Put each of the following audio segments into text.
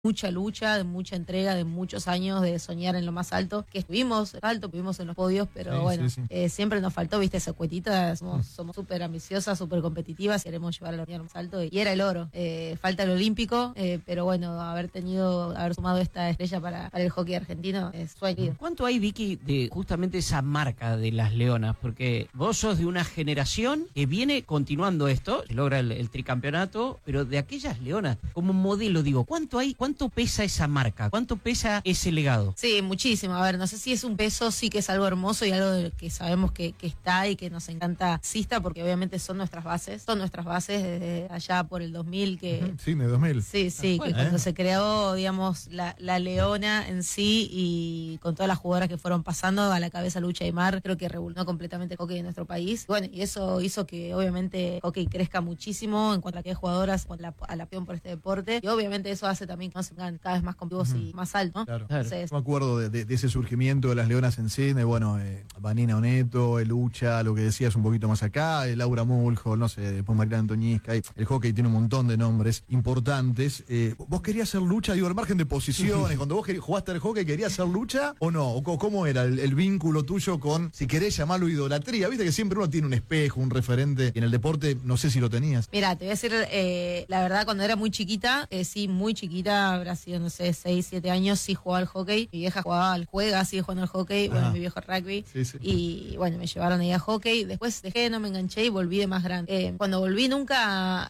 mucha lucha, de mucha entrega, de muchos años de soñar en lo más alto, que estuvimos en los podios, pero siempre nos faltó, viste, esa cuetita. Somos súper ambiciosas, súper competitivas, queremos llevar a lo más alto, y era el oro. Falta el olímpico, pero bueno, haber sumado esta estrella para el hockey argentino es sueño. ¿Cuánto hay, Vicky, de justamente esa marca de las Leonas? Porque vos sos de una generación que viene continuando esto, se logra el tricampeonato, pero de aquellas Leonas, como modelo, digo, ¿cuánto hay? ¿Cuánto pesa esa marca? ¿Cuánto pesa ese legado? Sí, muchísimo. A ver, no sé si es un peso, sí que es algo hermoso y algo que sabemos que está y que nos encanta exista, porque obviamente son nuestras bases desde allá por el 2000 que... Sí, de 2000. Sí, que cuando se creó, digamos, la Leona en sí, y con todas las jugadoras que fueron pasando a la cabeza Lucha Aymar, creo que revolucionó completamente el hockey en nuestro país. Bueno, y eso hizo que obviamente el hockey crezca muchísimo en cuanto a que hay jugadoras a la peón por este deporte, y obviamente eso hace también que nos pongan cada vez más competitivos y más altos, ¿no? Claro. Entonces, Yo me acuerdo de ese surgimiento de las Leonas en sí, Vanina Oneto, Lucha, lo que decías un poquito más acá, Laura Mulholland, no sé, después Mariana Antoñisca, el hockey tiene un montón de nombres importantes. ¿Vos querías hacer Lucha, digo, al margen de posiciones, cuando vos jugaste al hockey, querías hacer Lucha o no? ¿O cómo era el vínculo tuyo con, si querés llamarlo idolatría? Viste que siempre uno tiene un espejo, un referente, y en el deporte no sé si lo tenías. Mira, te voy a decir, la verdad, cuando era muy chiquita, sí, muy chiquita, habrá sido, no sé, 6, 7 años, sí jugaba al hockey. Mi vieja sigue jugando al hockey, mi viejo rugby. Sí. Y bueno, me llevaron ahí a hockey. Después dejé, no me enganché y volví de más grande. Cuando volví nunca,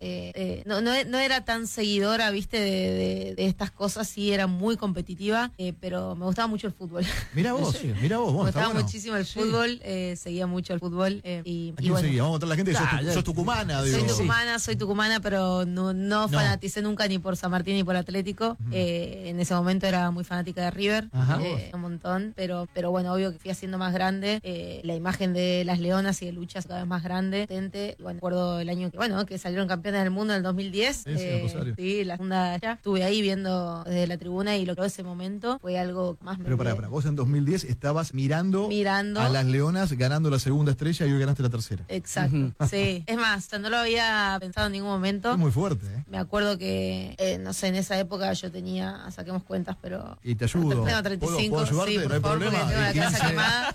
no era tan seguidora, viste, de estas cosas. Sí, era muy competitiva, pero me gustaba mucho el fútbol. Mira vos. Me gustaba muchísimo el fútbol, seguía mucho el fútbol. ¿A quién seguía? Vamos a contarle a la gente que sos tucumana, digo. Soy tucumana, pero no fanaticé nunca ni por San Martín ni por Atlético. En ese momento era muy fanática de River, un montón, pero bueno, obvio que fui haciendo más grande, la imagen de las Leonas y de Luchas cada vez más grande, potente. Bueno, recuerdo el año que salieron campeones del mundo en el 2010, sí, la segunda ya, estuve ahí viendo desde la tribuna, y lo que ese momento fue algo más... Pero para vos en 2010 estabas mirando a las Leonas ganando la segunda estrella y hoy ganaste la tercera. Exacto, sí. Es más, no lo había pensado en ningún momento. Es muy fuerte, Me acuerdo que, no sé, en esa época yo tenía, saquemos cuentas, pero... Y te ayudo. Tengo 35, ¿Puedo ayudarte? sí, por no hay favor, problema. porque tengo la casa quemada.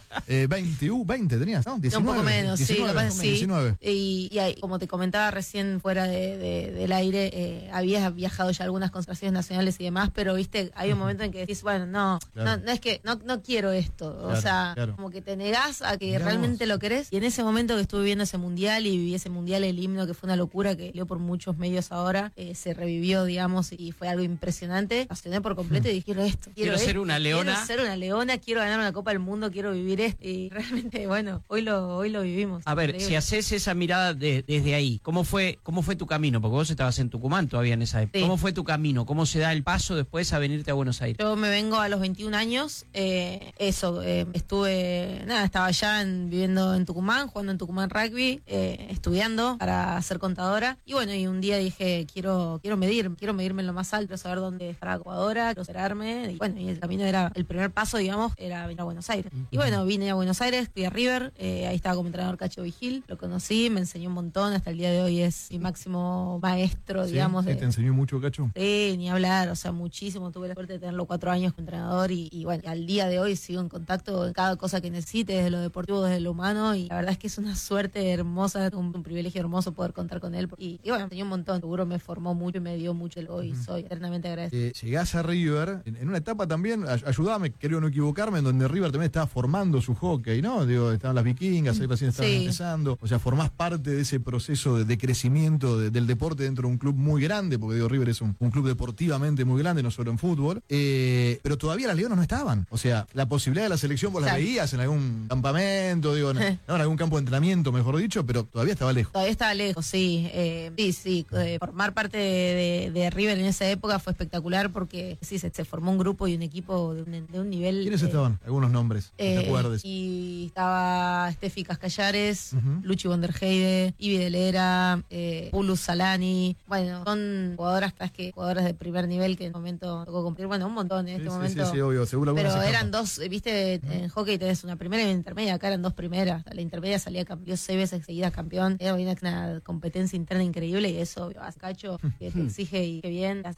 20 tenías, ¿no? 19, un poco menos, 19, sí. 19. Y como te comentaba recién fuera del aire, habías viajado ya a algunas concentraciones nacionales y demás, pero viste, hay un momento en que decís, bueno, no es que no quiero esto, o sea, como que te negás a que realmente lo querés. Y en ese momento que estuve viendo ese mundial y viví ese mundial, el himno, que fue una locura, que dio por muchos medios ahora, se revivió, digamos, y fue algo impresionante. Apasioné por completo y dije, quiero esto. Quiero ser una leona. Quiero ser una leona, quiero ganar una Copa del Mundo, quiero vivir esto. Y realmente, bueno, hoy lo vivimos. A ver, increíble. si haces esa mirada desde ahí, ¿cómo fue tu camino? Porque vos estabas en Tucumán todavía en esa época. Sí. ¿Cómo fue tu camino? ¿Cómo se da el paso después a venirte a Buenos Aires? Yo me vengo a los 21 años, estaba allá viviendo en Tucumán, jugando en Tucumán Rugby, estudiando para ser contadora. Y bueno, y un día dije, quiero medirme en lo más alto, saber dónde estará la jugadora, quiero cerrarme. Y bueno, y el camino era, el primer paso, digamos, era venir a Buenos Aires. Y bueno, vine a Buenos Aires, fui a River, ahí estaba como entrenador Cacho Vigil, lo conocí, me enseñó un montón, hasta el día de hoy es mi máximo maestro, digamos. ¿Te enseñó mucho, Cacho? Sí, ni hablar, o sea, muchísimo. Tuve la suerte de tenerlo 4 años como entrenador y bueno, al día de hoy sigo en contacto en cada cosa que necesite, desde lo deportivo, desde lo humano, y la verdad es que es una suerte hermosa, un privilegio hermoso poder contar con él. Y bueno, me enseñó un montón, seguro me formó mucho y me dio mucho hoy, soy eternamente agradecida. Llegás a River, en una etapa también, ayudame, creo no equivocarme, en donde River también estaba formando su hockey, ¿no? Digo, estaban las vikingas, ahí recién estaban empezando, o sea, formás parte de ese proceso de crecimiento del deporte dentro de un club muy grande, porque digo, River es un club deportivamente muy grande, no solo en fútbol, pero todavía las Leonas no estaban, o sea, la posibilidad de la selección vos la veías en algún campamento, digo, en algún campo de entrenamiento, mejor dicho, pero todavía estaba lejos. Todavía estaba lejos, sí. Formar parte de River en esa época fue espectacular porque sí, se formó un grupo y un equipo de un nivel... ¿Quiénes estaban? Algunos nombres, que te acuerdes. Y estaba Steffi Cascallares, Luchi Bonderheide, Ivi Delera, Pulus Salani. Bueno, son jugadoras de primer nivel que en el momento tocó cumplir. Bueno, un montón en este momento. Sí, obvio, seguro. Pero eran dos, viste, en hockey tenés una primera y una intermedia, acá eran dos primeras. La intermedia salía campeón 6 veces seguidas campeón. Era una competencia interna increíble y eso, vas Cacho, que te exige y que bien, la saca lo mejor.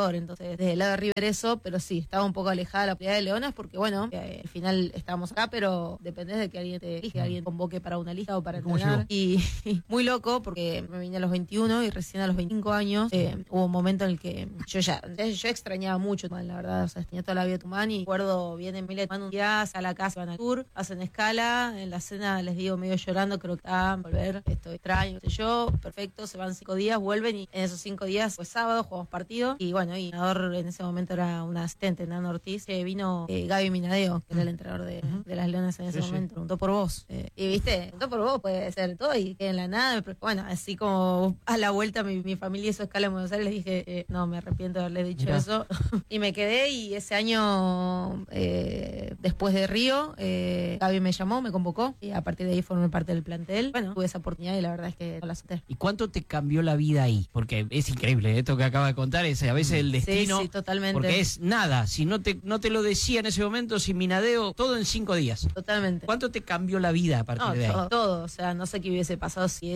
mejor. Entonces, desde el lado de River eso, pero sí, estaba un poco alejada la prioridad de Leonas porque, bueno, al final estábamos acá, pero dependés de que alguien te elija, que alguien convoque para una lista o para entrenar. Y muy loco porque me vine a los 21 y recién a los 25 años hubo un momento en el que yo extrañaba mucho Tucumán, la verdad, o sea, tenía toda la vida Tucumán y recuerdo, viene Emilia Tucumán un día, a la casa, van al tour, hacen escala, en la cena les digo medio llorando, creo que volver, estoy extraño, no sé yo, perfecto, se van 5 días, vuelven y en esos 5 días fue sábado, jugamos partido y bueno, y el entrenador en ese momento era un asistente, Nano Ortiz, que vino Gaby Minadeo, que era el entrenador de las Leonas en ese momento, preguntó por vos, y viste, preguntó por vos, puede ser todo, y que en la nada, bueno, así como a la vuelta mi familia hizo escala en Buenos Aires, les dije, no, me arrepiento de haberle dicho eso, y me quedé, y ese año, después de Río, Gaby me llamó, me convocó, y a partir de ahí formé parte del plantel, bueno, tuve esa oportunidad y la verdad es que no la acepté. ¿Y cuánto te cambió la vida ahí? Porque es increíble esto que acaba de contar, es a veces el destino, sí, totalmente. Porque es nada, si no te lo decía en ese momento, sin Minadeo, todo en 5 días. Totalmente. ¿Cuánto te cambió la vida a partir de ahí? Todo, o sea, no sé qué hubiese pasado si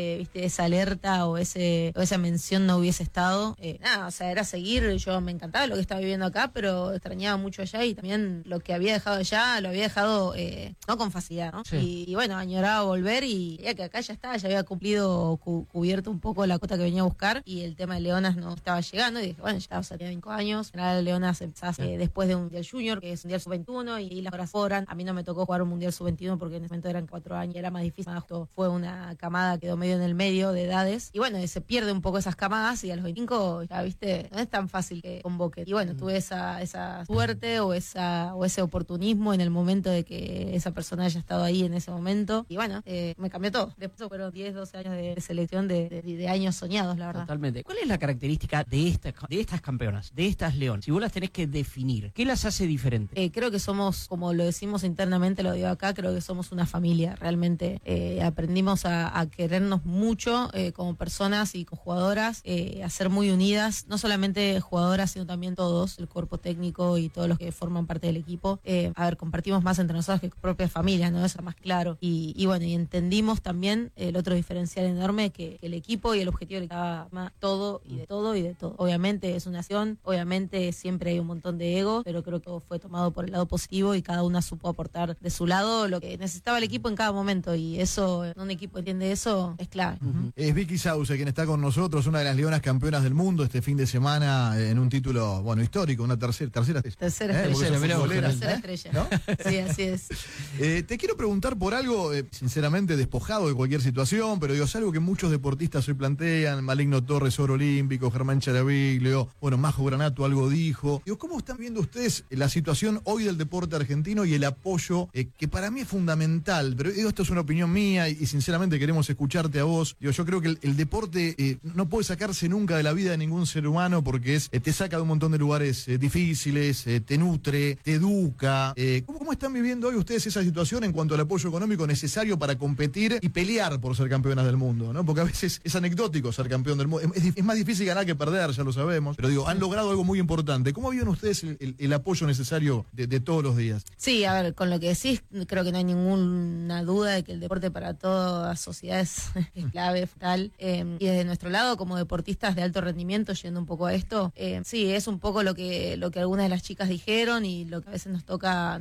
esa alerta o esa mención no hubiese estado. Nada, o sea, era seguir, yo me encantaba lo que estaba viviendo acá, pero extrañaba mucho allá y también lo que había dejado allá, lo había dejado no con facilidad, ¿no? Sí. Y bueno, añoraba volver y ya que acá ya había cumplido, cubierto un poco la cuota que venía a buscar y el tema de Leonas no estaba llegando y dije, bueno, ya tenía 5 años, en general Leonas empezás después de un Mundial Junior, que es un Mundial Sub-21 y las horas foran. A mí no me tocó jugar un Mundial Sub-21 porque en ese momento eran 4 años, era más difícil. Esto fue una camada, quedó medio en el medio de edades y bueno, se pierde un poco esas camadas y a los 25 ya viste, no es tan fácil que convoque. Y bueno, tuve esa suerte o ese oportunismo en el momento de que esa persona haya estado ahí en ese momento y bueno, me cambió todo. Después fueron 10, 12 años de selección de años soñados, la verdad. Totalmente. ¿Cuál es la característica de estas campeonas, de estas Leonas? Si vos las tenés que definir, ¿qué las hace diferentes? Creo que somos, como lo decimos internamente, lo digo acá, creo que somos una familia. Realmente aprendimos a querernos mucho como personas y como jugadoras, a ser muy unidas, no solamente jugadoras, sino también todos, el cuerpo técnico y todos los que forman parte del equipo. Compartimos más entre nosotros que propias familias, ¿no? Eso es más claro. Y bueno, y entendimos también el otro diferencial enorme que el equipo y el objetivo le daba todo y de todo y de todo. Obviamente es una acción, obviamente siempre hay un montón de ego, pero creo que todo fue tomado por el lado positivo y cada una supo aportar de su lado lo que necesitaba el equipo en cada momento y eso, un equipo entiende eso, es clave. Es Vicky Sauce quien está con nosotros, una de las Leonas campeonas del mundo este fin de semana en un título, bueno, histórico, una tercera estrella. Tercera estrella. ¿No? Sí, así es. Te quiero preguntar por algo, sinceramente despojado de cualquier situación, pero digo, es algo que muchos deportistas hoy plantean, Maligno Torres, oro olímpico, Germán Charaviglio, bueno, Majo Granato algo dijo. Digo, ¿cómo están viendo ustedes la situación hoy del deporte argentino y el apoyo que para mí es fundamental? Pero digo, esto es una opinión mía y sinceramente queremos escucharte a vos. Digo, yo creo que el deporte no puede sacarse nunca de la vida de ningún ser humano porque te saca de un montón de lugares difíciles, te nutre, te educa. ¿Cómo están viviendo hoy ustedes esa situación en cuanto al apoyo económico necesario para competir y pelear por ser campeonas del mundo, ¿no? Porque a veces es anecdótico ser campeón del mundo. Es más difícil ganar que perder, ya lo sabemos. Pero digo, han logrado algo muy importante. ¿Cómo viven ustedes el apoyo necesario de todos los días? Sí, a ver, con lo que decís, creo que no hay ninguna duda de que el deporte para todas sociedades es clave, tal. Y desde nuestro lado, como deportistas de alto rendimiento, yendo un poco a esto, sí, es un poco lo que algunas de las chicas dijeron y lo que a veces nos toca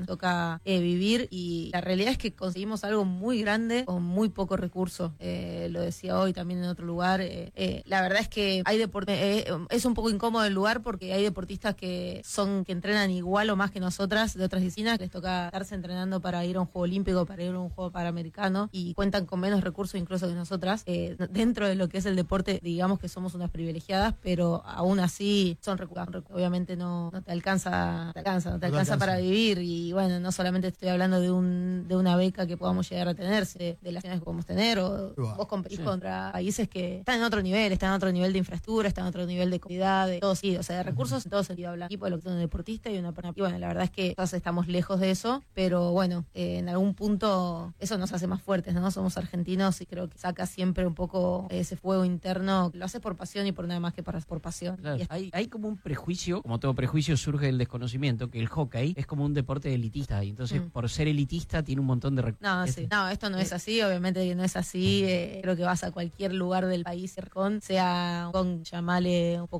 vivir. Y la realidad es que conseguimos algo muy grande con muy poco recurso. Lo decía hoy también en otro lugar. La verdad es que hay deporte, es un poco incómodo el lugar porque hay deportistas que entrenan igual o más que nosotras de otras disciplinas, que les toca estarse entrenando para ir a un juego olímpico, para ir a un juego panamericano y cuentan con menos recursos incluso que nosotras. Dentro de lo que es el deporte, digamos que somos unas privilegiadas, pero aún así son recursos. Obviamente no te alcanza para vivir y bueno, no solamente estoy hablando de una beca que podamos llegar a tener, de las acciones que podemos tener o vos competís contra países que están en otro nivel de infraestructura, están en otro nivel de comodidad, de todo, sí, o sea, de recursos en todo sentido habla. Equipo de lo que es un deportista y una persona. Y bueno, la verdad es que todos estamos lejos de eso, pero bueno, en algún punto eso nos hace más fuertes, ¿no? Somos argentinos y creo que saca siempre un poco ese fuego interno. Lo haces por pasión y por nada más que por pasión. Claro. Hay como un prejuicio, como todo prejuicio surge del desconocimiento, que el hockey es como un deporte elitista y entonces por ser elitista tiene un montón de recursos. No, esto no es así, obviamente que no es así. Creo que vas a cualquier lugar del país, sea con llamale un poco más humilde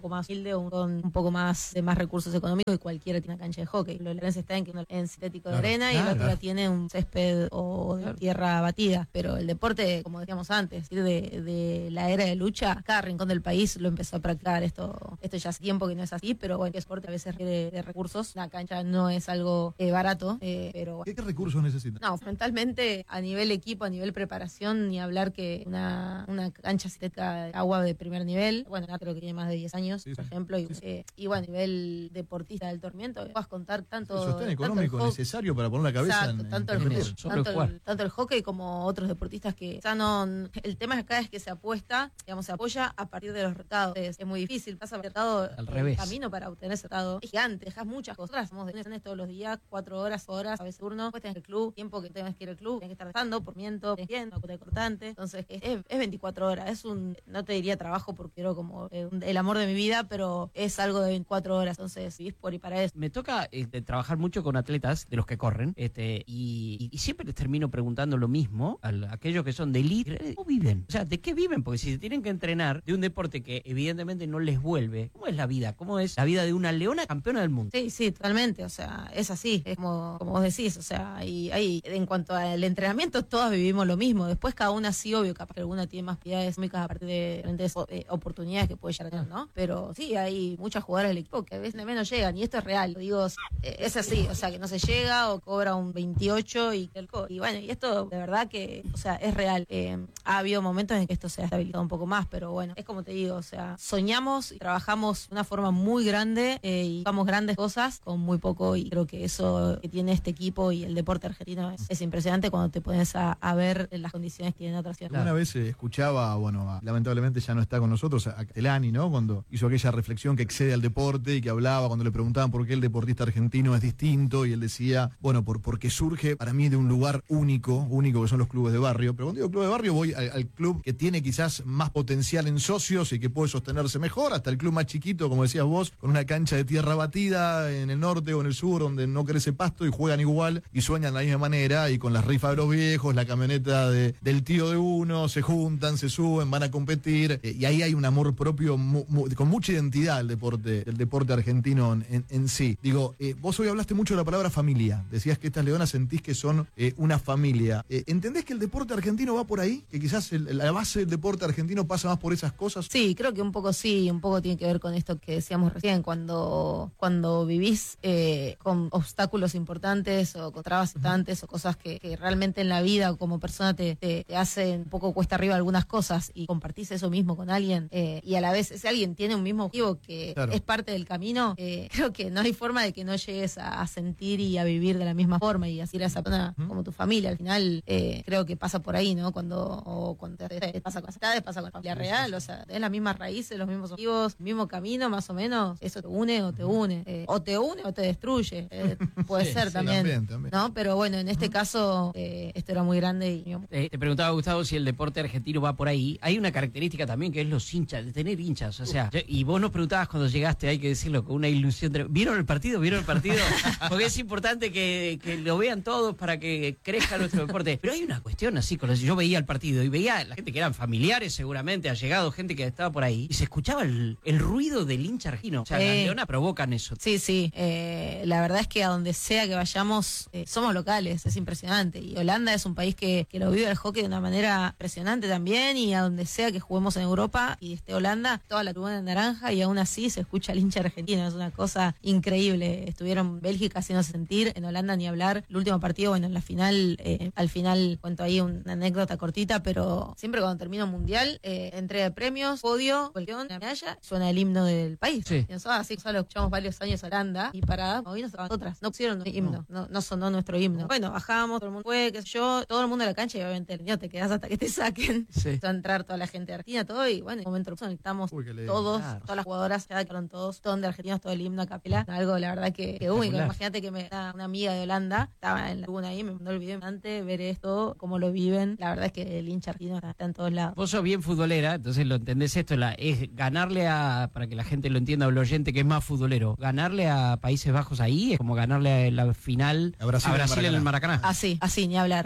humilde o con un poco más de más recursos económicos y cualquiera tiene una cancha de hockey. Lo diferencia está en que uno en sintético de arena y el otro tiene un césped o de tierra batida. Pero el deporte, como decíamos antes, de la era de lucha, cada rincón del país lo empezó a practicar. Esto ya hace tiempo que no es así, pero bueno, el deporte a veces requiere de recursos. La cancha no es algo barato, pero bueno. ¿Qué recursos necesita? No, fundamentalmente a nivel equipo, a nivel preparación, ni hablar que una cancha sintética de agua de primer nivel, bueno, creo que tiene más de 10 años, por ejemplo, y bueno, a nivel deportista del tormento, vas a contar tanto el sostén económico necesario para poner la cabeza exacto, tanto el hockey como otros deportistas que ya no, el tema acá es que se apuesta, digamos, se apoya a partir de los resultados. Es muy difícil, pasa por el revés. Camino para obtener ese resultado es gigante, dejas muchas cosas, somos de lunes todos los días, 4 horas, a veces turno, después tenés el club, tiempo que tenés que ir al club, tenés que estar dejando, por miento, viendo, cuota cortante, entonces es 24 horas, es no te diría trabajo porque quiero como el amor de mi vida, pero es algo de 24 horas, entonces vivís por y para eso. Me toca trabajar mucho con atletas de los que corren, y siempre les termino preguntando lo mismo a aquellos que son de elite. ¿Cómo viven? O sea, ¿de qué viven? Porque si se tienen que entrenar de un deporte que evidentemente no les vuelve, ¿cómo es la vida? ¿Cómo es la vida de una leona campeona del mundo? Sí, totalmente, o sea, es así, es como vos decís, o sea, y ahí en cuanto al entrenamiento todos vivimos lo mismo, después cada una sí, obvio, capaz que alguna tiene más piedades a partir de diferentes oportunidades que puede llegar a tener, ¿no? Pero sí, hay muchas jugadoras del equipo que a veces menos llegan, y esto es real, digo, es así, o sea, que no se llega o cobra un 28 y bueno, y esto de verdad que, o sea, es real. Ha habido momentos en que esto se ha estabilizado un poco más, pero bueno, es como te digo, o sea, soñamos y trabajamos de una forma muy grande y hagamos grandes cosas con muy poco, y creo que eso que tiene este equipo y el deporte argentino es impresionante cuando te pones a ver las condiciones que tienen otras ciudades. Una vez escuchaba, bueno, lamentablemente ya no está con nosotros, a Telani, ¿no? Cuando hizo aquella reflexión que excede al deporte y que hablaba cuando le preguntaban por qué el deportista argentino es distinto, y él decía, bueno, porque surge para mí de un lugar único que son los clubes de barrio. Pero cuando digo club de barrio voy al club que tiene quizás más potencial en socios y que puede sostenerse mejor, hasta el club más chiquito, como decías vos, con una cancha de tierra batida en el norte o en el sur donde no crece pasto y juegan igual y sueñan de la misma manera, y con las rifas de los viejos, la camioneta del tío de uno, se juntan, se suben, van a competir, y ahí hay un amor propio con mucha identidad del deporte argentino en sí. Digo, vos hoy hablaste mucho de la palabra familia, decías que estas leonas sentís que son una familia. ¿Entendés que el deporte argentino va por ahí? ¿Que quizás la base del deporte argentino pasa más por esas cosas? Sí, creo que un poco sí, un poco tiene que ver con esto que decíamos recién, cuando vivís con obstáculos importantes o con trabas importantes o cosas que realmente en la vida como persona te hacen un poco cuesta arriba algunas cosas, y compartís eso mismo con alguien, y a la vez ese alguien tiene un mismo objetivo que es parte del camino, creo que no hay forma de que no llegues a sentir y a vivir de la misma forma y así a esa persona como tu familia. Al final creo que pasa por ahí, ¿no? Cuando te pasa con las edades, pasa con la familia real, o sea, tenés las mismas raíces, los mismos objetivos, el mismo camino más o menos, eso te une o te une, o te destruye, puede ser también, ¿no? Pero bueno, en este caso esto era muy grande y... Te preguntaba, Gustavo, si el deporte argentino va por ahí. Hay una característica también que es los hinchas, de tener hinchas, o sea, y vos nos preguntabas cuando llegaste, hay que decirlo, con una ilusión. ¿Vieron el partido? Porque es importante que lo vean todos para que crezca nuestro deporte. Pero hay una cuestión así, yo veía el partido y veía a la gente que eran familiares seguramente, allegados, gente que estaba por ahí, y se escuchaba el ruido del hincha argentino. O sea, las leonas provocan eso. Sí. La verdad es que a donde sea que vayamos, somos locales, es impresionante. Y Holanda es un país que lo vive el hockey de una manera impresionante también, y a donde sea que juguemos en Europa y esté Holanda, toda la tribuna de naranja, y aún así se escucha el hincha argentino, es una cosa increíble. Estuvieron Bélgica haciéndose sentir, en Holanda ni hablar. El último partido, bueno, en la final, al final cuento ahí una anécdota cortita, pero siempre cuando termino un mundial, entrega de premios, podio, cuestión, la medalla, suena el himno del país. Sí. Y nosotros así solo escuchamos varios años Holanda, y para hoy nos estaban otras, no pusieron himno, no sonó nuestro himno. Bueno, bajamos, todo el mundo fue, qué sé yo, todo el mundo a la cancha, y obviamente el niño te quedás hasta que te saquen. Sí. Va a entrar toda la gente de Argentina, todo, y bueno, en un momento conectamos todos, claro. Todas las jugadoras ya quedaron todos de argentinos, todo el himno a capela, algo la verdad que único. Imagínate que una amiga de Holanda estaba en la tribuna ahí, me mandó el video antes, ver esto, cómo lo viven. La verdad es que el hincha argentino está en todos lados. Vos sos bien futbolera, entonces lo entendés esto, es ganarle para que la gente lo entienda, o el oyente que es más futbolero, ganarle a Países Bajos ahí es como ganarle a la final a Brasil en el Maracaná. Así, ni hablar.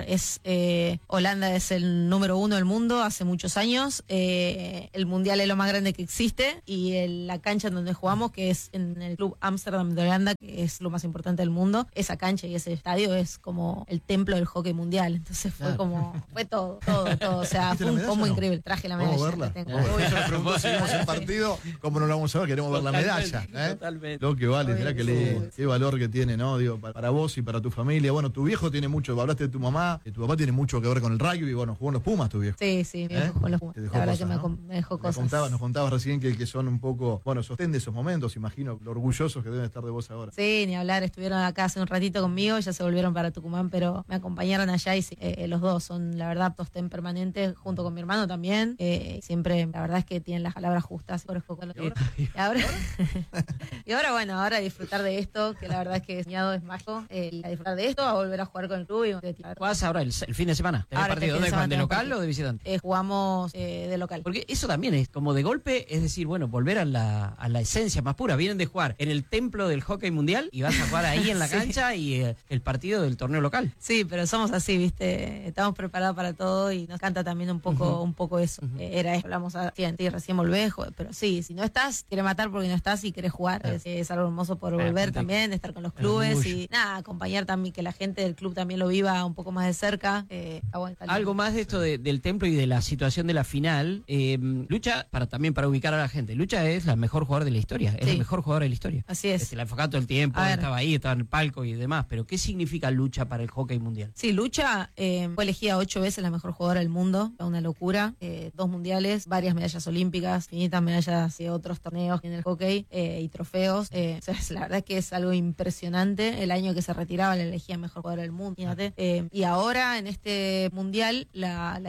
Holanda es el número 1 del mundo hace muchos años, el mundial es lo más grande que existe, y la cancha en donde jugamos, que es en el Club Amsterdam de Holanda, que es lo más importante del mundo. Esa cancha y ese estadio es como el templo del hockey mundial. Entonces fue todo. O sea, fue un combo increíble. Traje la medalla. ¿Vamos a verla? Yo me pregunto si vimos el partido, ¿cómo no lo vamos a ver? Queremos ver la medalla. Totalmente. Lo que vale, mirá qué valor que tiene, ¿no? Digo, para vos y para tu familia. Bueno, tu viejo tiene mucho, hablaste de tu mamá, tu papá tiene mucho que ver con el rugby. Bueno, jugó en los Pumas tu viejo. Sí, mi viejo jugó en los Pumas. La verdad cosas, que me dejó cosas. Nos contabas recién que son un poco, bueno, sostén de esos momentos, imagino, lo orgullosos que deben estar de vos ahora. Sí, ni hablar, estuvieron acá hace un ratito conmigo, ya se volvieron para Tucumán, pero me acompañaron allá y los dos son, la verdad, sostén permanente, junto con mi hermano también. Siempre, la verdad es que tienen las palabras justas. Y ahora, bueno, ahora disfrutar de esto, que la verdad es que soñado es mágico, a disfrutar de esto, a volver a jugar con el club. ¿Jugás ahora el fin de semana? ¿Tenés partido? ¿Dónde juegan? ¿De local o de visitante? Jugamos de local. Porque eso también es como de golpe, es decir, bueno, volver a la esencia más pura. Vienen de jugar en el templo del hockey mundial y vas a jugar ahí en la cancha y el partido del torneo local. Sí, pero somos así, ¿viste? Estamos preparados para todo y nos canta también un poco eso. Era eso, hablamos recién volvés, pero sí, si no estás, querés matar porque no estás y querés jugar. Es algo hermoso por volver también, estar con los clubes y acompañar también, que la gente del club también lo viva un poco más de cerca. Algo más de esto del templo y de la situación de la final. Lucha, para ubicar a la gente, Lucha es la mejor jugadora de la historia, es la mejor jugadora de la historia. Así es. La enfocaba todo el tiempo, estaba ahí, estaba en el palco y demás, pero ¿qué significa Lucha para el hockey mundial? Sí, Lucha fue elegida 8 veces la mejor jugadora del mundo, una locura, 2 mundiales, varias medallas olímpicas, infinitas medallas de otros torneos en el hockey y trofeos. La verdad es que es algo impresionante. El año que se retiraba la elegía mejor jugadora del mundo, fíjate. Y ahora en este mundial la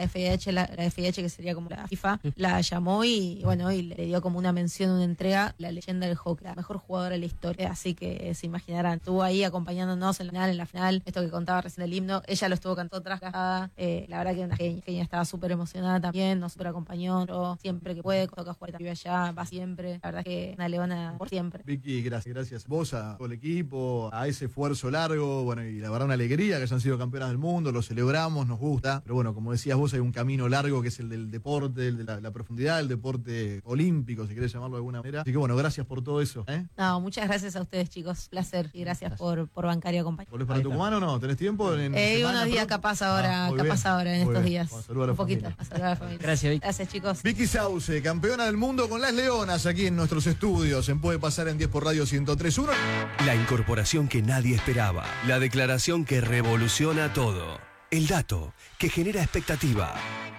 FIH, que sería como la FIFA, la llamó y bueno, y le dio como una mención, una entrega, la leyenda del hockey, la mejor jugadora de la historia. Así que se imaginarán, estuvo ahí acompañándonos en la final, esto que contaba recién del himno, ella lo estuvo cantando trasladada. La verdad que una genia, estaba súper emocionada también, nos súper acompañó, pero siempre que puede, toca jugar, vive allá, va siempre. La verdad que una leona por siempre. Vicky, gracias vos, a todo el equipo, a ese esfuerzo largo, bueno, y la verdad una alegría que hayan sido campeonas del mundo, lo celebramos, nos gusta, pero bueno, como decías vos, hay un camino largo que es el del deporte, el de la profundidad, el deporte olímpico, si querés llamarlo de alguna manera. Así que bueno, gracias por todo eso. No, muchas gracias a ustedes, chicos, placer, y gracias por bancar y acompañar. ¿Volvés para Tucumán o no? ¿Tenés tiempo? Unos días capaz ahora, en estos días. Un poquito, a saludar a la familia. Gracias, Vicky. Gracias, chicos. Vicky Sauce, campeona del mundo con las Leonas aquí en nuestros estudios. Se puede pasar en 10 por Radio 103.1. La incorporación que nadie esperaba. La declaración que revoluciona todo. El dato que genera expectativa.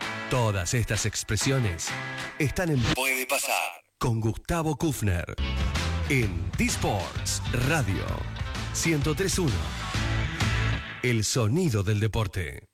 Todas estas expresiones están en Puede Pasar con Gustavo Kufner en D-Sports Radio 103.1. El sonido del deporte.